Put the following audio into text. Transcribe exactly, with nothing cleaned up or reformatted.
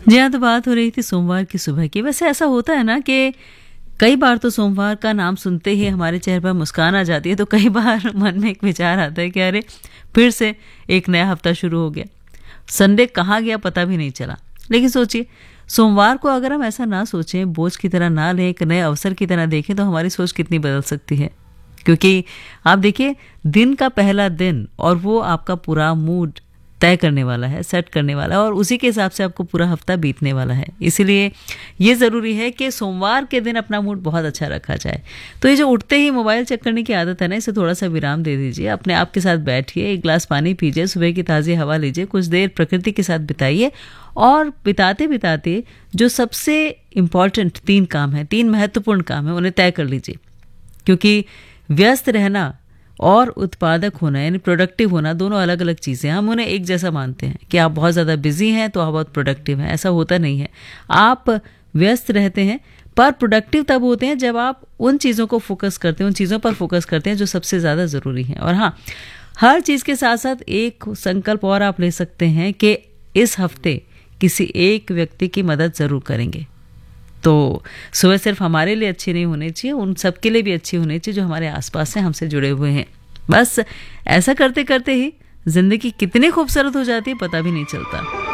जी हाँ, तो बात हो रही थी सोमवार की सुबह की। वैसे ऐसा होता है ना कि कई बार तो सोमवार का नाम सुनते ही हमारे चेहरे पर मुस्कान आ जाती है, तो कई बार मन में एक विचार आता है कि अरे फिर से एक नया हफ्ता शुरू हो गया, संडे कहाँ गया पता भी नहीं चला। लेकिन सोचिए, सोमवार को अगर हम ऐसा ना सोचें, बोझ की तरह ना लें, एक नए अवसर की तरह देखें, तो हमारी सोच कितनी बदल सकती है। क्योंकि आप देखिए, दिन का पहला दिन और वो आपका पूरा मूड तय करने वाला है, सेट करने वाला है, और उसी के हिसाब से आपको पूरा हफ्ता बीतने वाला है। इसीलिए ये ज़रूरी है कि सोमवार के दिन अपना मूड बहुत अच्छा रखा जाए। तो ये जो उठते ही मोबाइल चेक करने की आदत है ना, इसे थोड़ा सा विराम दे दीजिए। अपने आप के साथ बैठिए, एक गिलास पानी पीजिए, सुबह की ताज़ी हवा लीजिए, कुछ देर प्रकृति के साथ बिताइए, और बिताते बिताते जो सबसे इम्पॉर्टेंट तीन काम हैं, तीन महत्वपूर्ण काम हैं, उन्हें तय कर लीजिए। क्योंकि व्यस्त रहना और उत्पादक होना, यानी प्रोडक्टिव होना, दोनों अलग अलग चीज़ें हैं। हम उन्हें एक जैसा मानते हैं कि आप बहुत ज़्यादा बिजी हैं तो आप बहुत प्रोडक्टिव हैं। ऐसा होता नहीं है। आप व्यस्त रहते हैं पर प्रोडक्टिव तब होते हैं जब आप उन चीज़ों को फोकस करते हैं, उन चीज़ों पर फोकस करते हैं जो सबसे ज़्यादा ज़रूरी हैं। और हाँ, हर चीज़ के साथ साथ एक संकल्प और आप ले सकते हैं कि इस हफ्ते किसी एक व्यक्ति की मदद ज़रूर करेंगे। तो सुबह सिर्फ हमारे लिए अच्छी नहीं होनी चाहिए, उन सबके लिए भी अच्छी होनी चाहिए जो हमारे आसपास हैं, हमसे जुड़े हुए हैं। बस ऐसा करते करते ही जिंदगी कितनी खूबसूरत हो जाती है पता भी नहीं चलता।